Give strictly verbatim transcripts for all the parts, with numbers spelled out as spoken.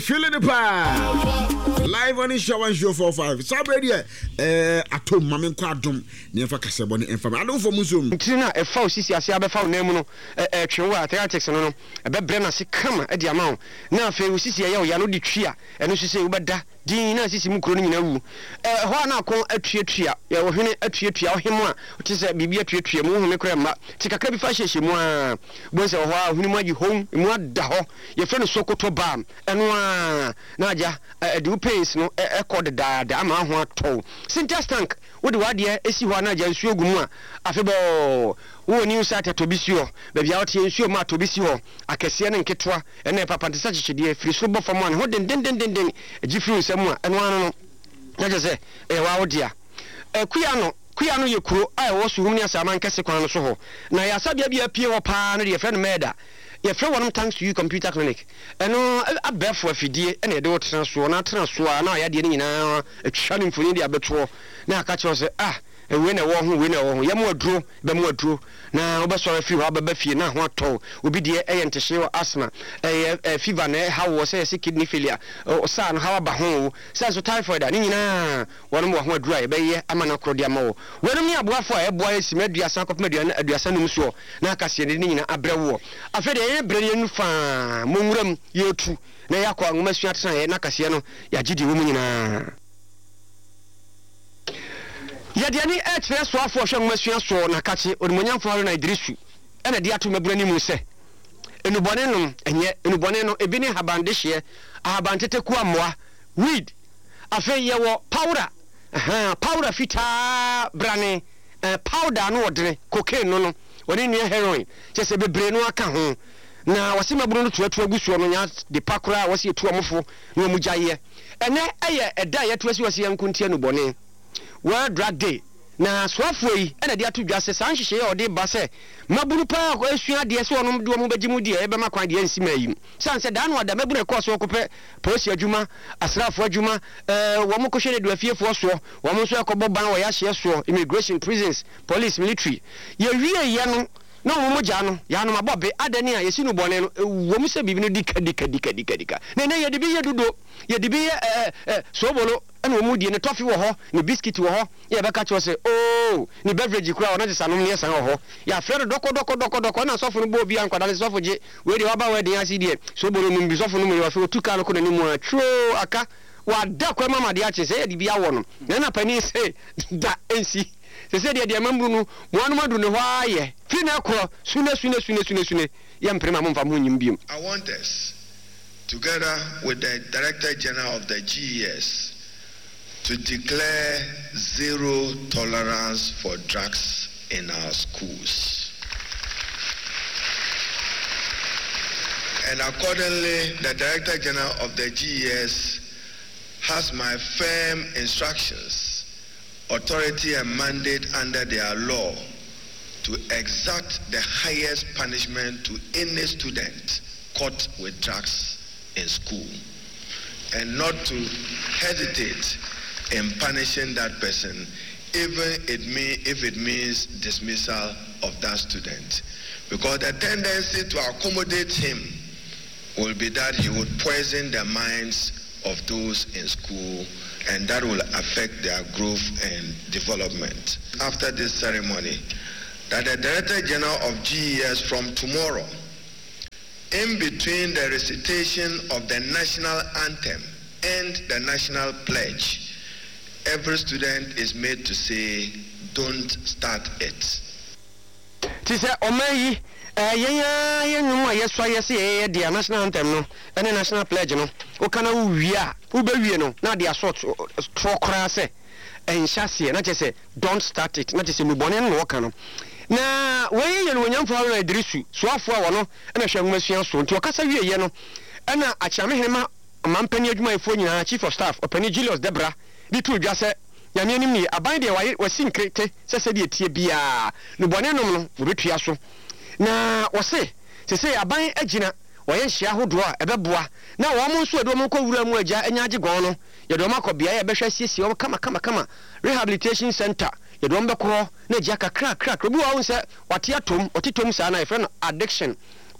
Feeling the power. Live on the show and show four five. Somebody eh atom mamen kwa dom ne fa kasebo ne enfam. I don't for musum. Ntina e fa osisi ase abefa nemu no eh twenwo athletics no no e be bre na se kama e dia ma na afa osisi ye ya no de twia eno sisi wo beda din na sisi mu kro no nyina wu eh ho na akon atuatua ye wo hwene atuatua ohemu a ti se bibi atuatua mu hu me kra ma ti kakra bi fa hyehye mu a bo se ho a hwene mu agi hom mu ada ho ye fe no Sokoto bam eno a na aja e de pace no e code da da ama ho ato Sintas tank wo de wade esi ho na aja nsuo gu mu a afebo wo ni usa ta tobisio ba bia wote nsuo ma tobisio akese ne nketwa ene papa ntesa chichide firi so bofo mo an ho den den den den den ejifiri nsam a eno ano no na je se e wa wo dia e kuya no kuya no ye kuro a wo so hum ni asama nkese kwan no so ho na ya sabia bia pie ho pa no de friend meda ye friend one thanks to you computer clinic eno abefo afidie ene de wo tena so na tena so na ya de ni nyina atwa ni mfoni de abeto na aka che se ah we na wo ho we na wo ho yam aduro be mu aduro na obeso afi ho ababa fie na ho ato obi de eye ntehye wo asthma eh fever na ha wo say kidney failure o sa no ha ba ho say so typhoid ani nyina wonu mo ho aduro e be ye amana kro de amawo wonu mi aboafo a eboa esima aduasa kopma aduasa num so na akase ne nyina abrewo afi de ye bre ye nu fa monwuram yetu na yakwa ngoma sua tena ye na akase no ya gidi wo mu nyina yadiani etre so afo hwe ngmasua so na kache odumonyamfo hare na Idrisu ena de ato mabrani mu se enubone no enye enubone no ebi ne habande hye ahabantete ku amoa weed afa ye wo powder aha powder fita brane eh, powder no odene cocaine no no woni ne heroin chese bebre no aka ho na wase maburu no tuatu agusuo no nya de pakura wase etu amofo no mu gyaye ene eye eda ye tuasi wase yankuntie enubone World Drug Day na swafo yi ena de ato dwase san hihye ye ode ba se maburu pa ko esua de se onom de omo bagimu de e be makwan de ansima yi san se da no ada maburu ko so kopɛ polisi adwuma asrafo adwuma eh wo mo ko hwede do afiefo so wo mo so ekɔbɔ ban wo ya hye so immigration prisons police military ye wie ye no na wo mo gya no ya no mabobe adani a yesi no bɔne no wo mo se bibi no dika dika dika dika dika na na ye de bi ye dudo ye de bi ye eh eh sobolo ana wo mu die ne toffee wo ho ne biscuit wo ho ye be ka che se oh ne beverage kura ona sanom ne san wo ho ya frɛ doko doko doko doko na sofo no bo bi ankwada ne sofo je we de waba we de asi die sobolo no bi sofo no mu yo afi otuka no ko ne mu atro aka wa da kwa mama de ache se ye de bi awo no na na pani se da ensi se se de de mambu no mo anu madu ne ho aye fi na kro sune sune sune sune sune ye mprema mo mfa mo nyim biem. I want us together with the Director General of the G E S to declare zero tolerance for drugs in our schools. And accordingly, the Director General of the G E S has my firm instructions, authority and mandate under their law to exact the highest punishment to any student caught with drugs in school, and not to hesitate in punishing that person, even it mean, if it means dismissal of that student. Because the tendency to accommodate him will be that he would poison the minds of those in school, and that will affect their growth and development. After this ceremony, that the Director General of G E S from tomorrow, in between the recitation of the national anthem and the national pledge, every student is made to say, don't start it. Tisa omeyi eh yenya yenwuma yeswa yesi ye the national anthem no and the national pledge no o kana wi a wo be wie no na de asort trokra se enhyase na chese don't start it na chese nubone no wo kana na wey ye no nyamfo ha na Idrisu soafo a wono na hwe nwasua so nti okasa wie ye no na achiamehema mampani adwuma efo nyina chief of staff opani Julius Debra di tu dwa se nyame anim ni aban de wasi nkrete sese de etie bia nubone no no wo betua so na wose sese aban agina woye hia hodo a ebeboa na wo mo nso edo mo kwura mu agya anya age gon no ye do makobia ye behwa siesie wo kama kama kama rehabilitation center ye do mbekro na agya kakra kakra obi wo nse wate atom otitom sa na e friend addiction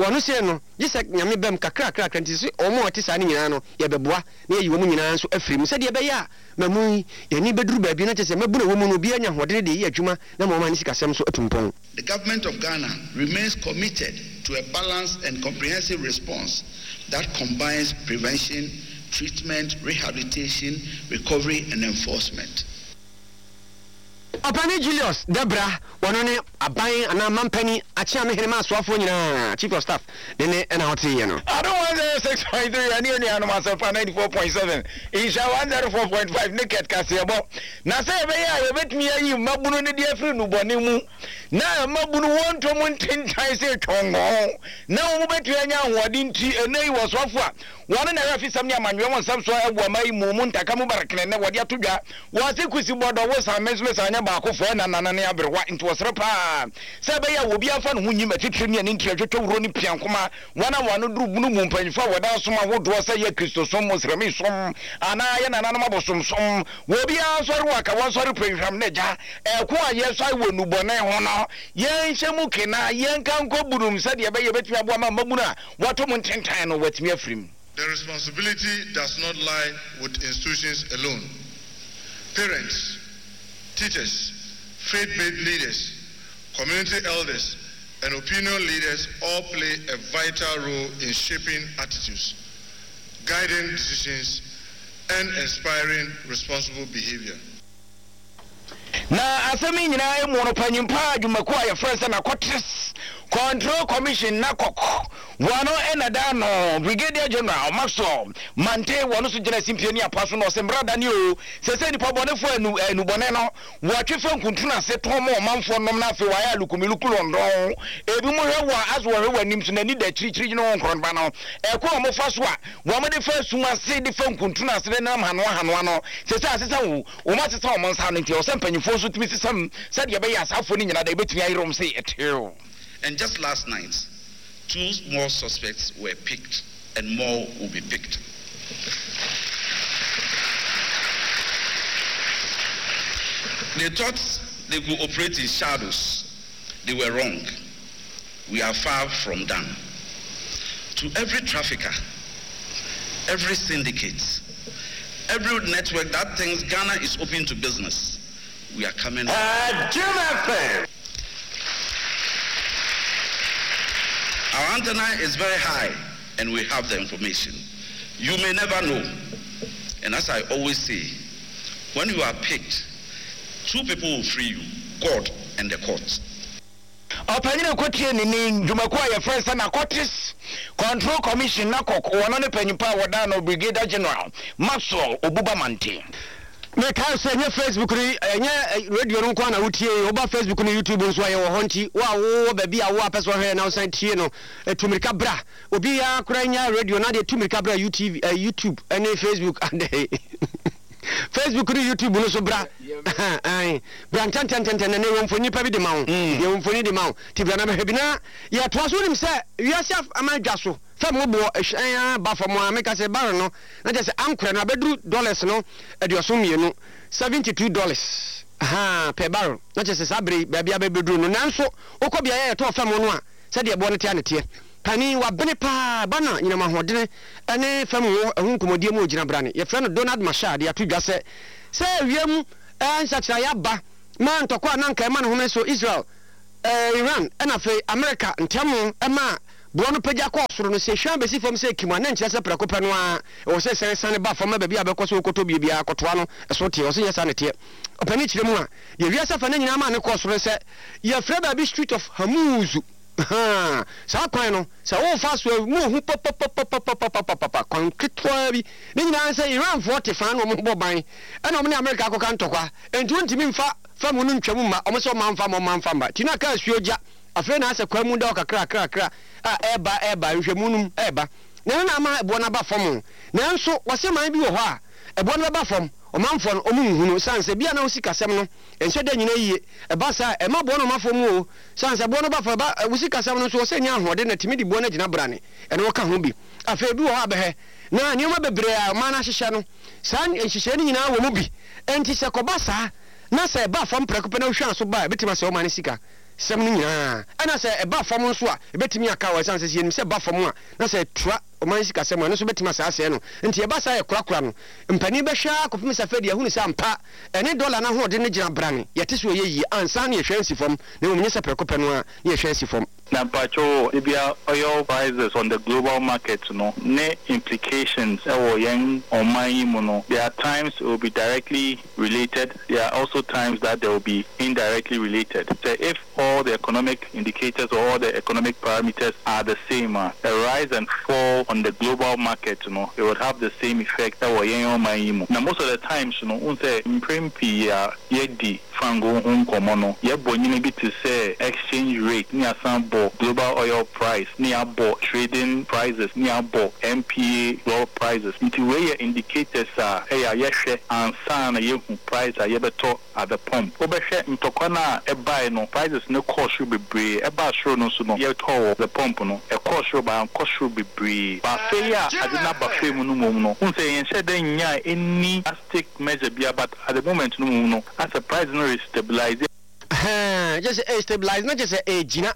wɔno sɛ no gye sɛ nyame bɛm kakra kakra nti sɛ ɔmo ɔte saa ne nyinaa no yɛbɛboa na yɛyi wɔn nyinaa nso afiri mu sɛdeɛ ɛbɛyɛ a mamu yɛni bɛduru baabi na kyɛ sɛ mabuna wɔ mu no obi anya hoɔden de yɛ adwuma na ma ɔma ne sikasɛm so atumpɔn. The government of Ghana remains committed to a balanced and comprehensive response that combines prevention, treatment, rehabilitation, recovery and enforcement. Opani Julius Debra wɔno ne aban ana mampani akyea me henema asoafo nyinaa chief of staff de ne na hote ye no I don't want to six point three ani oni anu masefa ninety-four point seven insha one oh four point five naked kasebo na say be ya ye betumi ayi mabunu ne de afiri nu bone mu na mabunu wonto mu ntentan say twongo na wo betu anya hoɔde nti enei wɔsoafo a wɔne na rafi sam ne amanwe wɔn sam so abu amai mu mu ntaka mu barakene ne wɔde atodwa wɔse kusi bodo wo sam mesme sanya ba akofo na nana ne aberwa nti wɔsere pa sɛ be ya wo bia fa no hunyim atitire ne ne ntire wuro ne piankoma wana wano duru bunu mu mpanyifa wɔda som ahodo sɛ yɛ Kristo som musremi som ana yɛ nana no mabosom som wo bia sɔre waka wɔn sɔre program ne gya ɛko a yɛ sɔre wɔ nubɔne ho no yɛn hyɛ mu kena yɛn kan kɔ burum sɛ de be yɛ betumi aboa ma mabuna wɔto mu ntentan no watumi afirim. The responsibility does not lie with institutions alone. Parents, teachers, faith-based leaders, community elders, and opinion leaders all play a vital role in shaping attitudes, guiding decisions, and inspiring responsible behavior. Na asemi nyina emu no panyimpa adwumako a yɛfrɛ sɛ nakotres control commission nakok wano enada no brigadier general Maxwell Mante wano so gyina simpiani apaso no se brada ni o se se nipa bɔnefo anu anu bɔne no wɔtwe fa nkuntuna se tom o manfo nom na afi waya lukumiluku london ebi mo hwe wa aso hwe wanim so nani da chirichiri no nkronba no ɛko mo fa so a wo mo de fa suma se de fa nkuntuna se na hano hano no se se asesa wo wo ma sesa wo nsa no nti o se mpanyifo so tumi sesam se de be ya asafo ni nyina da betumi ayirom se eteo. And just last night, two more suspects were picked, and more will be picked. They thought they could operate in shadows. They were wrong. We are far from done. To every trafficker, every syndicate, every network that thinks Ghana is open to business, we are coming. Uh, Jim F M. Our antenna is very high, and we have the information. You may never know. And as I always say, when you are picked, two people will free you, God and the courts. Opanyina kotie ni ni ndwumako a yɛfrɛ sɛ nakotis control commission nakok wɔno ne panyimpa wɔda no brigadier general Maxwell Obuba Mante. Me ka se nye Facebook ni nye radio no kwa na wutie oba Facebook ni YouTube nso aye wo honti wa wo ba bia wo apeso hwe na usan tie no tumirika bra obi ya kura nya radio na de tumirika bra YouTube uh, YouTube ene Facebook ande Facebook ni YouTube no so bra ai bra tan tan tan tan ne wo mfoni pa bi de ma wo ye wo mfoni de ma wo ti bra na be bi na ya to aso nim se wiase amadwa so fam wo bo ehwan ba fam a meka se bar no na je se ankura na bedru dollars no aduoso mienu seventy-two dollars ha per barrel na je se sabre ba bia bedru no nanso okọ bia ye to fam no a se de bo no tia ne tie pani wa bene pa bana nyina ma hodene ene fam wo ehun komodie mu ogina brane ye frɛ no Donald Mashad ya to dwa se se wiem ansa kira ya ba ma ntokwa na nka ma no ho so Israel eh Iran ena fe America ntemo ema buono pagya kɔ soro no se hwan besi fam se kima na nkyerɛ sɛ prako pɛ no a o se sɛ sane ba fam ba bia bɛkɔ so koto bia bia kɔtoa no ɛso tie o se yɛ sane tie ɔpani kyerɛ mu a ye wiasa fa na nyina ma ne kɔ soro sɛ ye frɛ ba bi Street of Hormuz ha sa kwan no sa wo fa so mu hu papa kwan ketwa bi ne nyina sɛ Iran fo te fa no mo bɔ ban ɛna ɔmo ne America akɔka ntɔkwa enti wontimi mfa fam no ntwamu ma ɔmo sɛ ɔmo amfa mo mamfa mba tina ka asuogya afre na ase kwa mu da kakra kakra kakra a eba eba nhwemunum eba na na ama ebo na ba fam na nso wose man bi wo ho a ebo na ba fam o manfo no omu nhunu sanse bia na osika sem no enhwe da nyina yie eba sa e ma bo no mafom o sanse bo no ba fa ba osika sem no so se nya ahode na timi di bo na gina brane ene wo ka ho bi afre bi wo ha behe na nioma bebre a ma na hyehye no san enhyehye ni nyina wo mu bi enti se koba sa na se ba fam preko pe na hwa so ba betima se o ma ne sika sɛm no nyinaa ɛna sɛ ɛba fam nso a ɛbɛtumi aka wɔ ɛsan sɛ sɛ yɛnim sɛ ba fam a na sɛ tura ɔman sika sɛm a no so bɛtumi asa asɛe no nti ɛba saa yɛ korakora no mpani bɛhwɛ akɔpem sɛ fɛ deɛ ahunu sɛ ampa ɛne dɔla no ahoɔden no gyina bra ne yɛte sɛ ɔyɛ yie ansa ne yɛhwɛ nsi fam na mmom nyɛ sɛ prɛko pɛ no a ne yɛhwɛ nsi fam. Na mpacho ebia oil prices on the global market no ne implications ɛwɔ yɛn ɔman yi mu no there are times it will be directly related, there are also times that they will be indirectly related. So if all the economic indicators or all the economic parameters are the same, uh, a rise and fall on the global market, you know, it would have the same effect ɛwɔ yɛn ɔman yi mu. Na most of the times, you know, unse mprim pii a yɛdi fango ho nkɔmɔ no yɛbɔ nyine bi te sɛ exchange rate ne asan bɔ global oil price, near bo trading prices, near bo M P A global prices. Into where indicators are, hey, yeshe and san a yehu price a yebeto at the pump. Obeshe mtokona e buy no prices no cost should be brave. E ba sure no so no yeto the pump no e cost should by cost should be brave. But failure I did not buffet no no. Unse yense den nya any drastic measure bia, but at the moment no no as a price no is stabilizing. Just a stabilize, not just a gina,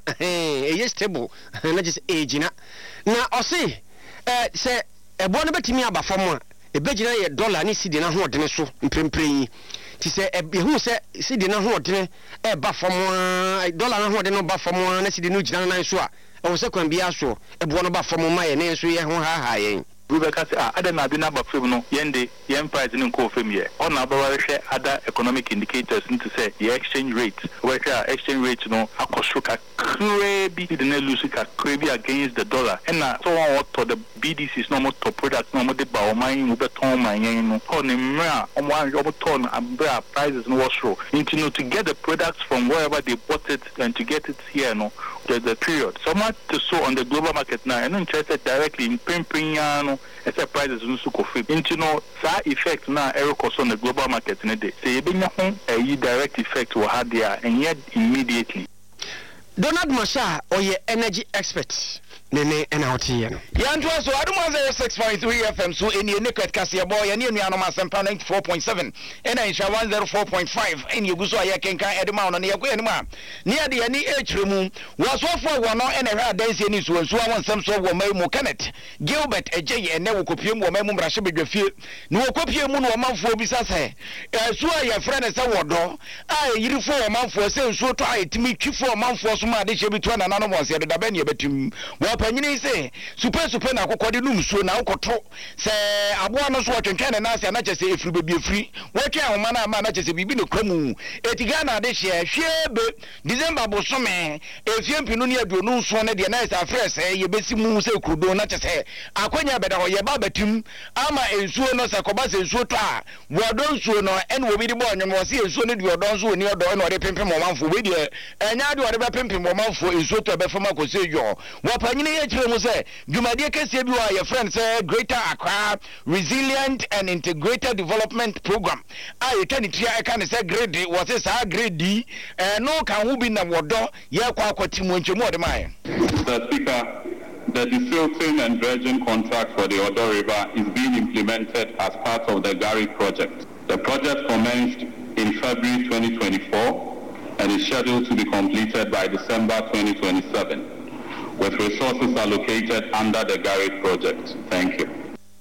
a stable, not just a gina. Now, I see, say a bonnet to me about for more, a bedina a dollar and see dinner hot dinner so in print. To say a who said, see dinner hot dinner, a buff for more, a dollar and hot dinner buff for more, and I see the new general so. I was second be also a bonnet buff for my name, so yeah, high. Rebecca said, I don't know, be number no, yende, yen price in confirm ye. On our share other economic indicators into say the exchange rate, where exchange rate, no, a koshuka crabby, the Nelusica crabby against the dollar. And now, so on what to the B D C's normal to product, normal de Baumine, Ubeton, my yen, on the mra, on one Roboton, and bra prices no show. Into no to get the products from wherever they bought it and to get it here, no, there's the period. So much to show on the global market now, and interested directly in Pimpiniano. Except prices no so coffee. Into no side effect now error cost on the global market in a day. Say you a direct effect will have there and yet immediately. Donald Masha or your energy experts. Nene and out here. Yantua, so I don't want to six point three F M, so in your naked Cassia boy, and in Yanoma Sampa ninety-four point seven, and I shall one oh four point five, and you go so I can carry the mount on the Aquanima. Near the any H room was what for one and a hard days in his one, so I want some sort of Memo Kenneth, Gilbert, a J, and never copium or Memo Rashabi the fear. No copium or month for Bisasa. So I have friend as a wardor. I, you for a month for sale, so try to meet you for a month for some addition between anonymous at the Dabania between. Panyini say super super na kokode num so na ukoto se aboa no so otwentwen na ase na chese efiri bebi efiri wotwe ahoma na ama na chese bibi no kramu etiga na de hye hwebe December bosome efie mpinu ne aduonu nso ne de na ese afrese ye besi mu se kurudo na chese akwanya beda ho ye ba batim ama ensuo no se koba se ensuo to a wodo nsuo no ene obi de bo onwom wo se ensuo ne de odo nso oni odo na ode pempem omanfo we de enya de ode be pempem omanfo ensuo to be fama ko se yo wo panyini ye kire mu se dwumadie kese bi wa your friend say Greater Accra Resilient and Integrated Development Program a ye tani tia e kan say grade was say sa grade D eh no kan hu bi na wodo ye kwa akwati mu nchemu ode mai. Mister Speaker, the desilting and dredging contract for the Odo River is being implemented as part of the Gary project. The project commenced in February twenty twenty-four and is scheduled to be completed by December twenty twenty-seven, with resources allocated under the Gary project. Thank you.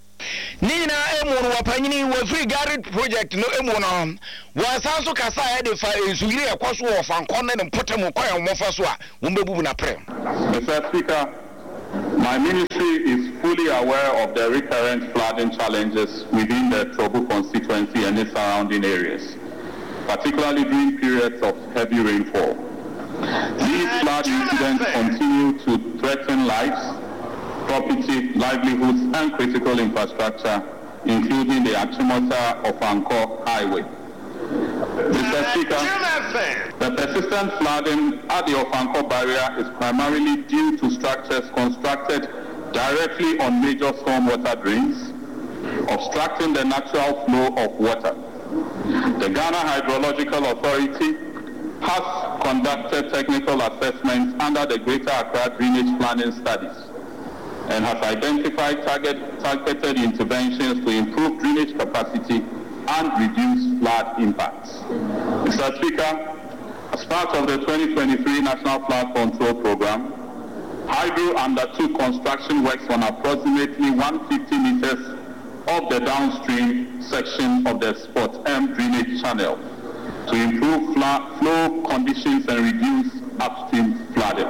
Nina emu wapanyini wa free Gary project no emu no wasanso kasa e de fa ensuyire ekwoso wo fankon ne mpotemu kwa mofa so a wombebubu na pre. Mister Speaker, my ministry is fully aware of the recurrent flooding challenges within the Trobu constituency and its surrounding areas, particularly during periods of heavy rainfall. These flood incidents continue to threaten lives, property, livelihoods, and critical infrastructure, including the Achimota of Angkor Highway. Mister Speaker, the persistent flooding at the Ofankor barrier is primarily due to structures constructed directly on major stormwater drains, obstructing the natural flow of water. The Ghana Hydrological Authority has conducted technical assessments under the Greater Accra Drainage Planning Studies and has identified target, targeted interventions to improve drainage capacity and reduce flood impacts. Mister Speaker, As part of the twenty twenty-three National Flood Control Program, Hydro undertook construction works on approximately one hundred fifty meters of the downstream section of the Spot M drainage channel to improve flow conditions and reduce upstream flooding.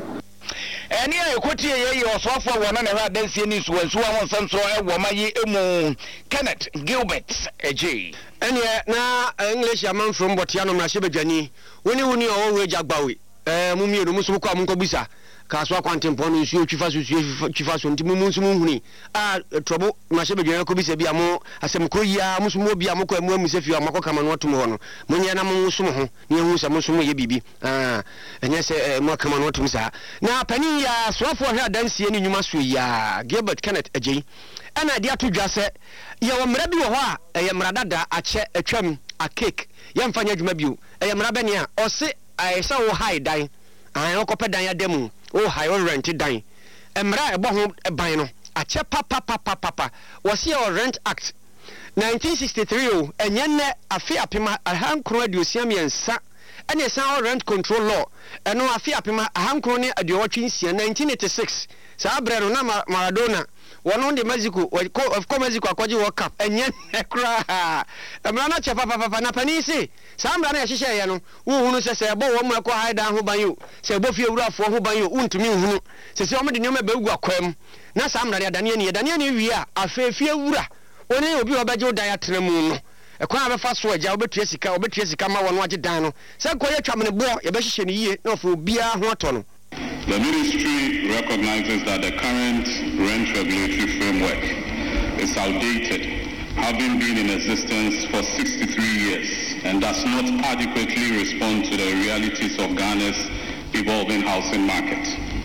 Any equity or software one and a density news was one on some sort of Wamayi Emu Kenneth Gilbert A J. And yet now English among from Botiano Nashibajani, when you knew always Jagbawi, Mumio Musuka Munkobisa. Kaswa kwantempo no nsuo twifa so twifa so ntimi mu nsuo huni a trobo na hye bedwan ko bi se bia mo asem kro ya musumo bia mo kwa mu amusefi amakọ kama no atum ho no munya na mo nsumo ho ne hu se mo nsumo ye bibi ah enye se mo kama no atum sa na pani ya soafo hwe adansie ni nyuma so ya Gilbert Kenneth Agye ana dia to dwa se ye wo mra bi wo ho a ye mra dada ache atwam a cake ye mfanya dwuma biu ye mra bani a o se ai se wo hai dan an okopɛ dan ademu o high rent dan emra ebo ho ban no ache papa papa papa was your rent act nineteen sixty-three o enye ne afi apema ahankro aduosia miensa ene san rent control law eno afi apema ahankro ne aduowatwe nsia nineteen eighty-six sa abrero na Maradona wono de Mexico of course Mexico akwaji World Cup enye kra emra na che papa papa na panisi sa amra na yehye ye no wo hunu se se ebo wo mu akọ haida ho ban yo se ebo fie wurafo ho ban yo untumi hunu se se o me de nyoma be gu akwam na sa amra ya dane ne dane ne wi a afefie wura oni obi obaje odan atena mu no ekwan abefa so agya obetua sika obetua sika ma wono agye dan no se koye twam ne bo ye be hyehyɛ ne yie na ofo bia ho ato no. The ministry recognizes that the current rent regulatory framework is outdated, having been in existence for sixty-three years, and does not adequately respond to the realities of Ghana's evolving housing market.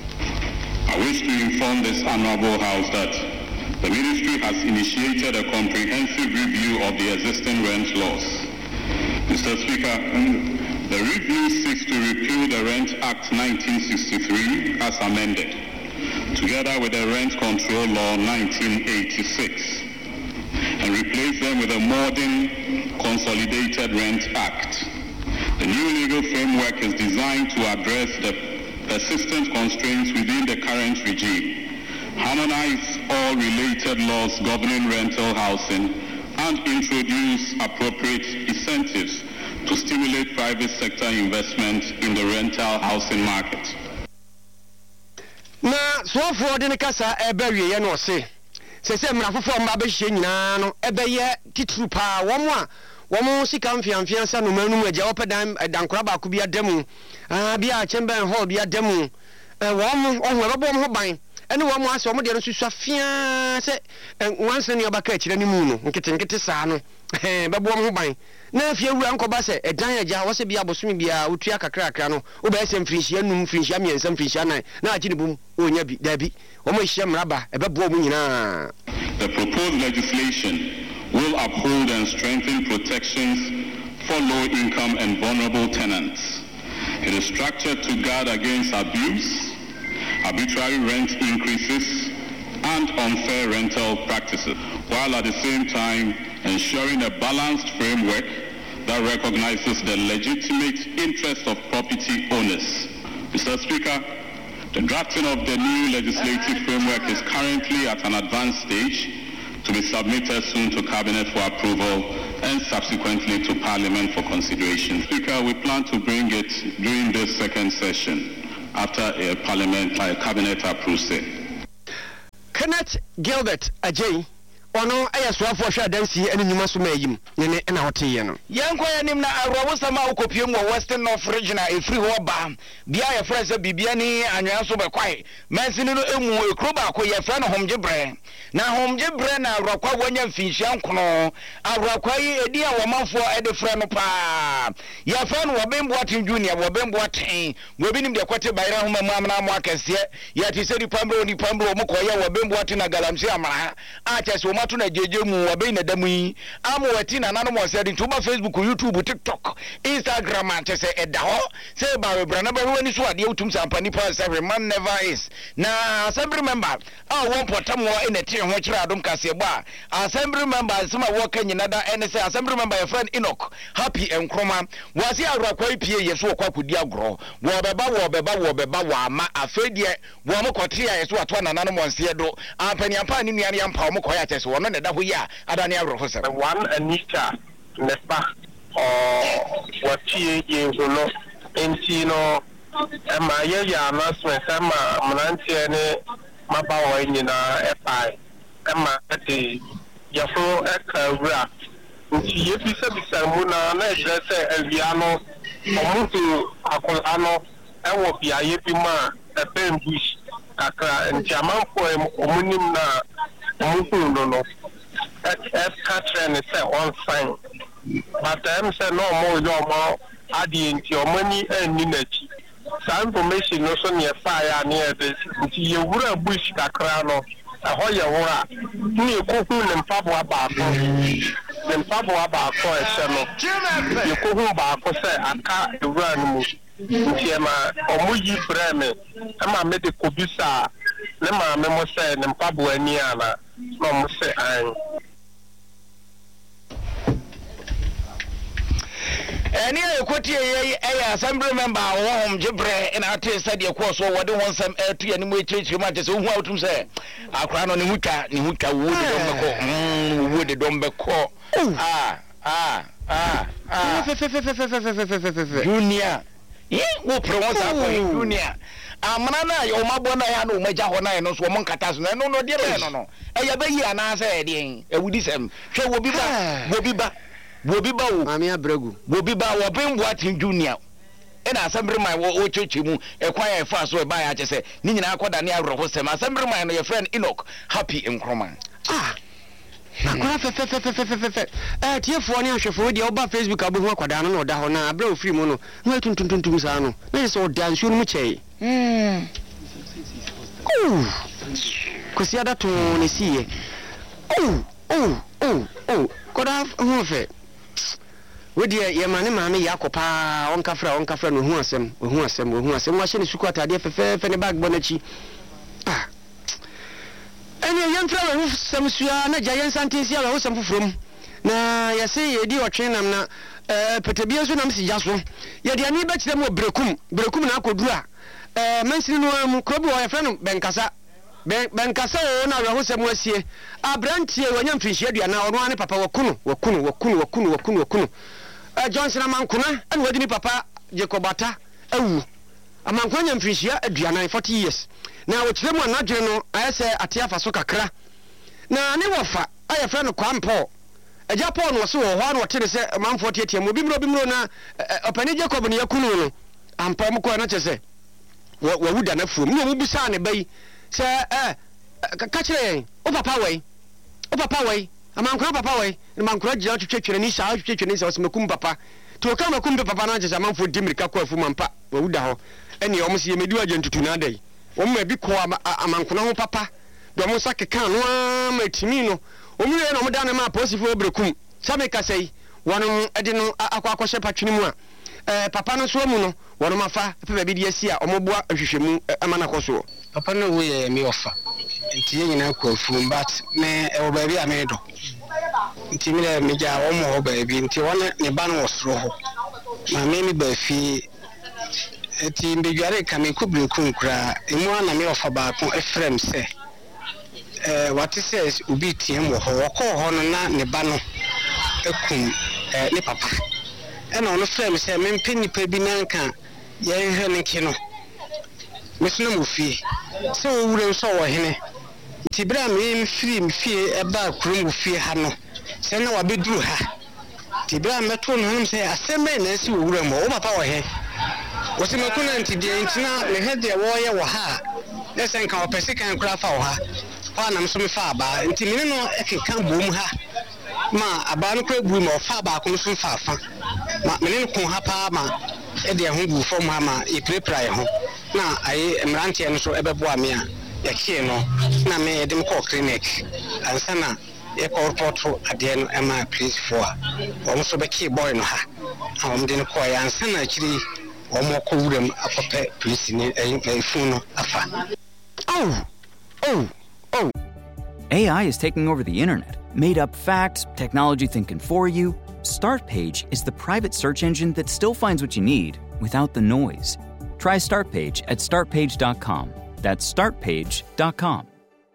I wish to inform this honorable House that the ministry has initiated a comprehensive review of the existing rent laws. Mister Speaker, the review seeks to repeal the Rent Act nineteen sixty-three as amended, together with the Rent Control Law nineteen eighty-six, and replace them with a modern Consolidated Rent Act. The new legal framework is designed to address the persistent constraints within the current regime, harmonize all related laws governing rental housing, and introduce appropriate incentives to stimulate private sector investment in the rental housing market. Na so for the kasa ebewie ye no se se se mra fofo ma be hye nyina no ebeye titru pa wo mo a wo mo sika mfiamfia sa no manu agya opedan dankora ba ko bi adamu ah bia chamber hall bi adamu eh wo mo ohun ebebo mo ho ban ene wo mo ase wo mo de no susua fia se once ne obaka akire ni mu no nkete nkete saa no eh bebo mo ho ban na afie wura nkoba se edan agya wo se bia bosumi bia otua kakra kakra no wo ba se mfrinhia num mfrinhia miensa mfrinhia nan na agye ne bum onya bi da bi wo mo hia mraba ebebo mo nyina. The proposed legislation will uphold and strengthen protections for low-income and vulnerable tenants. It is structured to guard against abuse, arbitrary rent increases, and unfair rental practices, while at the same time ensuring a balanced framework that recognizes the legitimate interests of property owners. Mister Speaker, the drafting of the new legislative framework is currently at an advanced stage to be submitted soon to Cabinet for approval and subsequently to Parliament for consideration. Speaker, we plan to bring it during this second session after a Parliament, a Cabinet approves it. Kenneth Gilbert Agye ono ayaswafo hwa dansi ene nyuma so mayim ne na hote ye no yanko yanim na awrawo sama ukopiem wo Western North Region e free ho ba bia ye frese bibia ni anwa so be kwai mansini no emu ekro ba ko ye fra no homgye bre na homgye bre na awrakwa wonya mfinhia nkono awrakwa yi edi a womafo e de fra no pa ye fra no wobembo atin junior wobembo atin wobinim de kwate bayra ho mamu amna mo akese ye ti se di pambo ni pambo mo ko ye wobembo atin na galamsi amara a chese to na jeje mu abai na damu yi amu wati na nanu mo se di tuba Facebook YouTube TikTok Instagram ante se eda ho se ba we bra na ba wani so ade utum sampani pa se man never is na assembly member ah won potam wo ene tie ho kira adom kase ba assembly member sima wo kan nyina da ene se assembly member your friend Enoch Happy Nkroma wasi agro kwa pie yeso kwa kudi agro wo beba wo beba wo beba wa ma afedie wo mo kote ya yeso ato na nanu mo nse do ampani ampa ni nuane ampa mo koya tese wo no ne da ho ya adane agro ho se one anita nepa o wati ye holo enti no ema ye ya announcement ema mrantie ne maba wo nyina epai ema ati yafo ekawura nti ye bisa bisa mu na na ejese awia no omutu akola no ewo bia ye bi ma epem bush kakra nti amanfo omunim na omutu no no et katre ne se on sign but em se no mo yo mo adi nti omani enni nachi sa information no so ne fire ne ebe nti ye wura bush kakra no aho ye wura ni ekohu ne mpabo abaako ne mpabo abaako ehye no ye kohu baako se aka ewura no mu nti ema omuyi breme ama me de kobisa ne ma me mo se ne mpabo ani ana no mo se an eni ekoti ye eh assembly member wo hom gibre ina ate said ye course wo de won sam etu ye ni mu echichi ma tese hu autum se akra no ne hutwa ne hutwa wo de dom beko mm wo de dom beko ah ah ah ah junior eh wo pro won sa ko junior amana na yo mabo na ya no magya ho na no so mo nkata so no no de be no no e ya be yi ana sa e de ewudi sem hwe wo bi ba wo bi ba Bobi ba wo mami abregu bobi ba wo ben Boatin junior ena assembly man wo o cheche mu e kwan ya fa so e ba ya chese ni nyina akoda ne awro ho sem assembly man no your friend Enoch Happy Nkroma ah akora fe fe fe fe fe fe fe eh tiefo ne ahwefo de oba Facebook abohu akoda no na oda ho na abra ofiri mu no no tuntuntuntum sa no na so oda nsuo no mu chei mm oh kosi ada to ne siye oh oh oh oh koda ho fe wodi ye mane mame yakopa on kafra on kafra no hu asem hu asem hu asem wa hye ne suku atade fefe fe ne bag bonachi ah ene yentra hu sem sua na jayen santesi ya hu sem fufrom na yese ye di otwe nam na eh petebie so nam si jaso ye de ani be kire mo brekum brekum na akoduru a eh mansini no am krobi wo ye fra no benkasa benkasa o na hu sem wasie abrantie wanya mfinhie aduana ono ane papa wakunu wakunu wakunu wakunu wakunu wakunu eh Johnson amankuna ane wadi ni papa Jacobata awu amankuna nya mfinhie aduana forty years na wo kire mu anadwe no ayese ate afa so kakra na ne wofa aye fra no kwampo eja Paul no so wo ho na wote se manfo tietie mo bimro bimro na opani Jacob ne yakunu no ampa mo ko na chese wo wuda na fuom no mu bisa ne bai se eh ka kire o papa wei o papa wei amankura papa wei amankura gya twetwetwere ni saa twetwetwere ni saa osemakum papa to ka makum papa na gya amanfo dimirika kwa afu mampa wuda ho ene o mo se yemedi waje ntutu na dai o mo bi ko amankuna ho papa do mo sakeka no amatimi no o mu ye no mo da na ma posifo obrekum sabe ka sei wono ede no akwa akwahye patwene mu a eh papa no so mu no wono mafa pe bi de asi a o mo boa ahwehwemu amana koso papa no wo ye me ofa nti ye nyina kwa fum but me e wo ba bi amedo nti me le me ja wo mo ho ba bi nti wona ne ba no wosro ho ma me mi ba fi eti mbedware ka me kubru kunkura emu ana me ofa ba ko efrem se eh what is says ubi tiem wo ho wo ko ho no na ne ba no ekum eh ne papa ena ono frem se me mpeni pa bi nanka ye hwe ne ki no mesno mu fie se wo wure so wo hene tibra me mfiri mfie eba kurum fie ha no se na wabeduru ha tibra meto no hom se asembe na si wo wure mo wo papa wo he wo se makuna nti de ntina me he de wo ye wo ha na se nka opese kan kura fa wo ha kwa na mso me fa aba nti me no ekeka bom ha ma aba no kura bu ma fa ba ko mso fa fa ma me ne ko ha pa ma e de ho bu fo ma ma e prepare ho na ai mrantie no so ebebo ame a yakie no na me de ko clinic ansa na e ko report ade no e ma police for o mo so be key boy no ha a mo de no ko ya ansa na akiri o mo ko wuram akope police ni e phone no afa. Oh oh oh A I is taking over the internet. Made up facts, technology thinking for you. Startpage is the private search engine that still finds what you need without the noise. Try Startpage at start page dot com. That's start page dot com.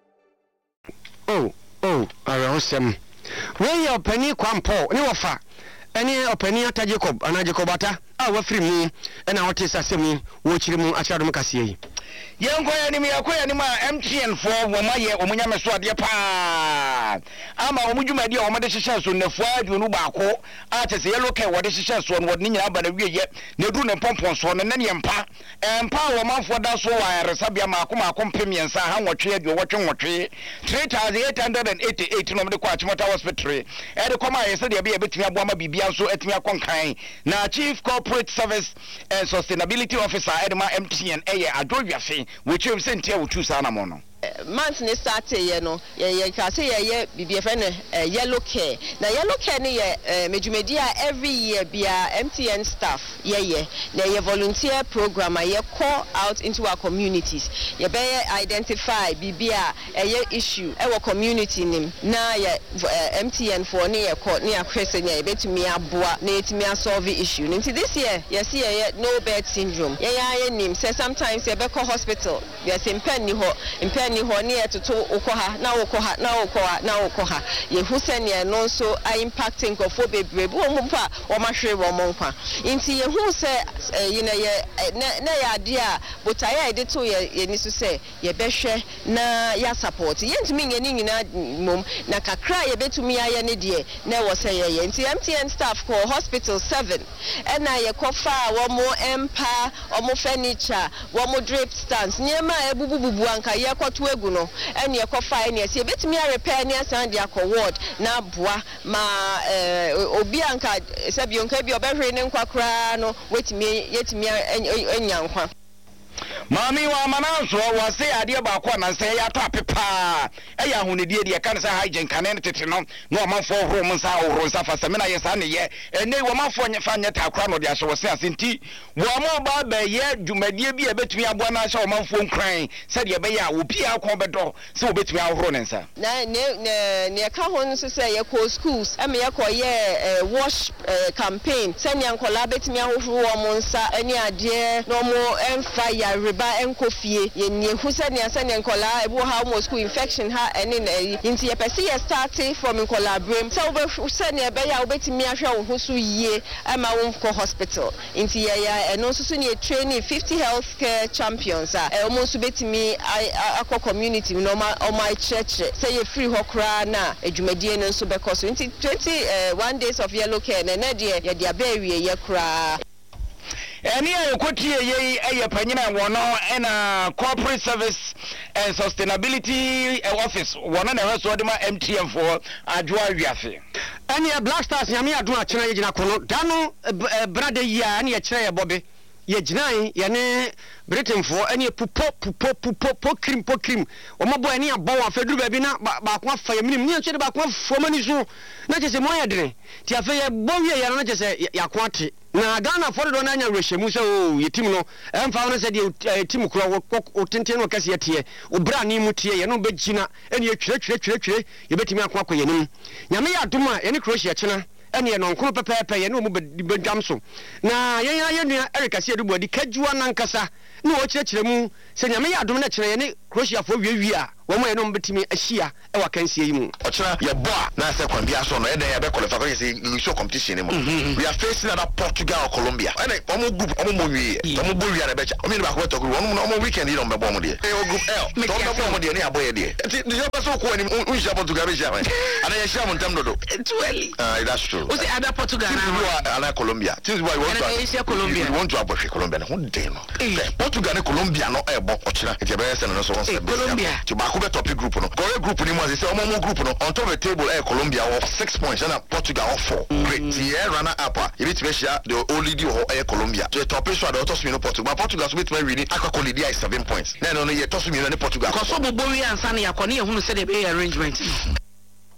Oh, oh, awesome. Where your penny kwampo, ni wafa. Any opinion at Jacob, and Jacobata, our free me, and our taste as me, watch him at Shadomacasi. Young enemy, a queer anima, M T N for Wamaye, Omunyama Swadia Pa. Ama Omujuma, dear, or Madisha, so the Ford, Unubako, artist yellow care, what is the one, what Nina, but a year yet, Nedun and Pompons, one and any pa, and power month for that so I Sabia Makuma, Company and Sahan, what trade you're watching what tree, three thousand eight hundred eighty eight no the Quachmata Hospital. And the Coma is said there be a bit of Wama Bibianso at Miakonkai. Now, Chief Corporate Service and Sustainability Officer Edma M T N A Adrovia. Which you sent here with two Sanamono. Months ne start ye no ye ye ka say ye bibi friend yellow care na yellow care ne ye mejumedia every year bia M T N staff ye ye na ye volunteer program ye call out into our communities ye be identify bibia ye issue e wo community nim na ye M T N for ne ye call ne akwese ne ye betumi aboa na etumi solve issue nti this year ye see ye no bed syndrome ye ya ye nim say sometimes ye be call hospital ye say impen ni ho impen ni ho ne etoto okoha na okoha na okoha na okoha ye hu se ne no so impacting nkofo bebre bu omu pa o ma hwe wo mo nkwa nti ye hu se ye na ye na ya ade a botaya ide to ye ye ni so se ye behwe na ya support ye ntimi nye ni nyina mom na kakra ye betumi aye ne de na wo se ye ye nti M T N staff ko hospital seven and na ye kofa wo mo empa o mo furniture wo mo drip stands nyema ebubububu anka ye kwato egu no ene ye kofa ene ye betumi a repair ne asan de akọ na boa ma eh obi anka sebio nka bi obehwe ne nkwakra no wetumi yetumi anya nkwa. Mami wa mananso wa se ade ba kwa na se ya to apepa e ya hunedie de kan se hygiene kan ne tete no no manfo horo mun sa horo sa fa semina ye sa ne ye ene wo manfo nya fa nya takra no de ahye wo se asenti wo mo ba ba ye dwumadie bi e betumi aboa na ahye wo manfo nkran se de be ya wo bia akon bedo se wo betumi ahoro ne nsa na ne ne ka ho no se ye ko schools e me ye ko ye wash campaign se ne ankola betumi ahoro wo mo nsa ene ade no mo emfa ya reba enkofie ye nie hu se ne asa ne nkola ebu ha mo school infection ha ene na nti ye pese ye starting from nkola brem so we se ne be ya obetimi ahwe wo hu so yie ama wo ko hospital nti ye ya eno so so ne training fifty healthcare champions a e mo so betimi akọ community no ma o my church say ye free hokra na adwumadie no so be koso nti twenty-one days of yellow care na na de ye de abawie ye kra. Any equity a panyina one and a corporate service and sustainability office one and a rest of M T M for a joy yafe. Any a black stars yamia do a china kono dano brother ya any a chair bobby ye jinai yane Britain for any pupo pupo pupo po cream po cream o mo boy any a bow of fedu baby na ba kwa fa yamnim ni chere ba kwa fo mani so na je se mo ya dene ti afa ye bowie ya na je se ya kwate na Ghana for do na nya rehemu se o ye tim no emfa no se de tim kro o tenten no kase tie o bra ni mu tie ye no be gina ene ye twere twere twere twere ye betimi akwa akwa yenim nyame ya doma ye ne Croatia chena ene no nkono pepepe ye no mu bedwam so na ye ya ye nua Erica se edubo di kajuwa nankasa na o kyerɛkyerɛ mu sɛ nyame yɛ adom na kyerɛ ye ne Croatia fo wiewie a wo mo ye no mbetimi ahia e wa kansie yi mu ɔkyerɛ ye bo a na sɛ kwambia so no e den ye be qualify for say show competition ni mu we are facing another Portugal or Colombia ene omo group omo mo wie omo bo wie na be cha omo ni ba ko to group omo omo weekend yi no be bo mo de e o group L to be bo mo de ni aboye de ti ni be so ko ni un sha Portugal be sha ana ye sha mo ntam dodo too early ah that's true o say ada Portugal na ana Colombia things why you want to Colombia you want to above Colombia na who dey no Portugal and Colombia no e bo ochira e be se no so won se Colombia ti ba ko be topic group no Korea group ni mo say omo mo group no on top of the table e Colombia of six points and Portugal of four great the runner up e bit be share the only di ho e Colombia the top is so the to me no Portugal Portugal so bit me really akwa Lydia is seven points na no no ye to so me no Portugal ko so bo bo wi ansa na yakọ na ye hunu se de be arrangement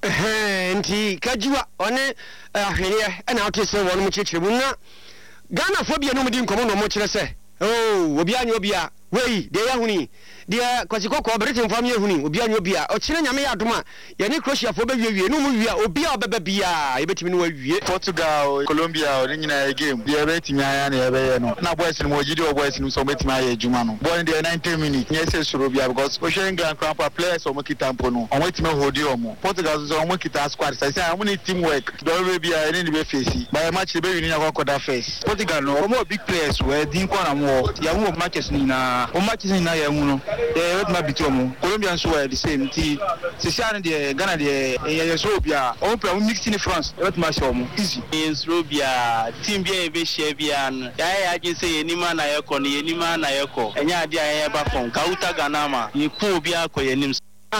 eh nti kajiwa one ahweye na wote se won mu kyekye mu na Ghana fo bia no mu di nkomo no mo kyerɛ sɛ oh obi anyo bia wei de ya huni de kwasikoko Britain fam ye huni obi anyo bia o kyerɛ nyame ya adoma ye ne Croatia fo be wie no mu wie obi a obeba bia ye betimi no wie Portugal Colombia ni nyina game de betimi aya na ye be ye no na boys ni mo gidi o boys ni so betimi aya adwuma no boy de ninety minutes nye se soro bia because o share Grand Crown players o mo kitampo no o mo betimi hodi o mo Portugal so o mo kita squad say say o mo teamwork do be bia ni be face by match be win na kwa first Portugal no o mo big players we din kwa na mo ya mo matches ni na o matches ni na ya mu no eh wet ma bitomo Colombians were the same ti se sha de Ghana de eh so bia o play mix in France wet ma show mo easy in Robia team bia e be share bia no ya ya je say enima na yeko no enima na yeko enya ade aye ba fon Gauta Ganama ye ku bia akoyenim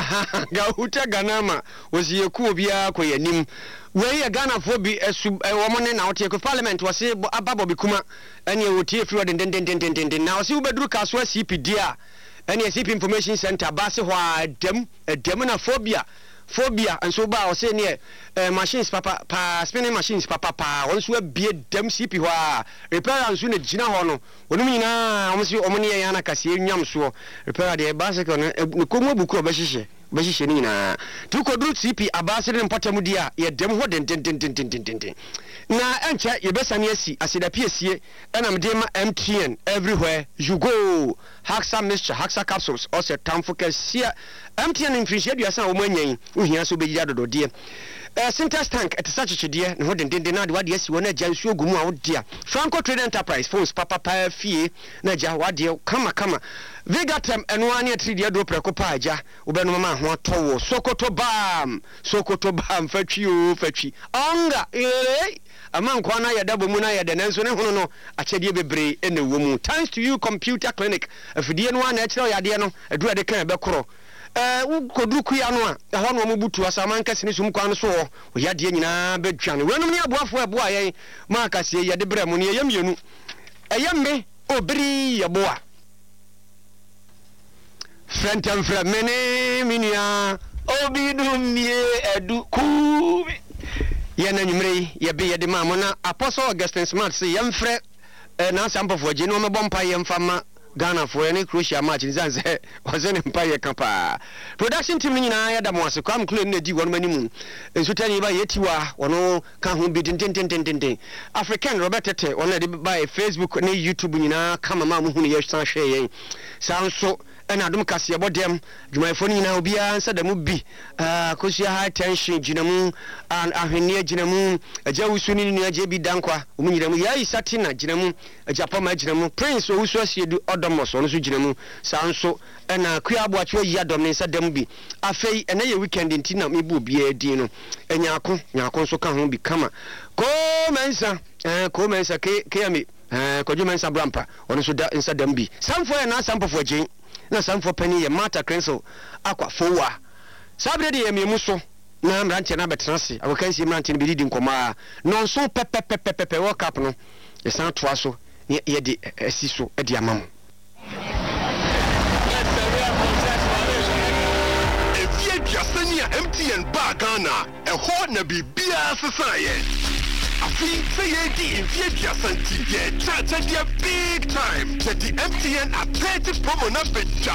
Gauta Ganama was ye ku bia akoyenim we Ghana for be a woman na wote ko parliament was ababo bi kuma ene wotie free den den den den den na wasi ubedru kaswa C P D a ene C P information center base ho adem adem na phobia phobia and so ba o say ne machines papa pa spinning machines papa pa won so abie dem C P ho a repair and so na gina ho no wonum nyina o so o mo ne ya na kase enwam so repair de base ko no ko mo buku obehihye behihye ni nyina tu ko dru C P abase ne mpatam dia ye dem ho den den den den den den na enche ye besane asi aseda piesie na mde ma M T N everywhere you go Haxa mixture Haxa capsules or se tamfo kasia M T N infringe dia san o manyan ohia so beji adodo de eh Sintex tank et such chide ne ho den den na de wade asi wona jansu ogumu a wodia Franco Trade Enterprise phones papa pa fie na ja wade kama kama Vigatem eno ane tri de do preko pa aja obenu mama ho towo Sokoto bam Sokoto bam fatwi o fatwi anga eh amankwa na yada bomu na yada nanso ne hono no akyedie bebre ene womu thanks to you computer clinic afidie no na akire yade no adura de kan be koro eh wo koduku ya no a ho no mo butu asama nkase ne sum kwa no so wo yade nyina bedwane wenum ne aboafo eboa yen ma akase yade bre mu ne yem yenu eyemme obiri yeboa Frentam framene minia obidum ye edu ku yana nyimrei ye be ye de ma mo na Apostle Augustine Smart say yemfre na sampofo je no mebompa yemfama Ghana for any Croatia match in Zanze was an empire kapa production team nyina ya da mo ase kwam clean na di won manimu enso tani ba yetiwa wono ka ho bi tin tin tin tin tin African Robert Tete wona de by Facebook na YouTube nyina kama ma mu hu ne ye san hwe yen sanso ena dum kase bodem dwumayfo nyina obia nsa da mu bi ah Kosia high tension ginamu an ahwenia ginamu aja usuni ni aja bi dankwa omu nyinamu yayi satina ginamu ajapa ma ginamu Prince owusu asiedu odomos ono so ginamu sanso ena kuabo atwe yi adom ne nsa dam bi afei ena ye weekend ntina mebu obi adi no enyako nyako nso ka ho bi kama ko mensa eh ko mensa ke ke ami eh ko mensa brampa ono so da nsa dam bi samfo ya na sampofo agin na samfo pani ye mata crenso akwa fowa sabre de ye memu so na mrante na betranse awokansi mrante bi di nkoma no so pepepepepe world cup no ye san toa so ye de asi so e de amam efie jasania M T N ba Ghana e ho na bibia sesaye afi say ye di efie jasanti ye cha cha big time that the M T N at thirty promo na beja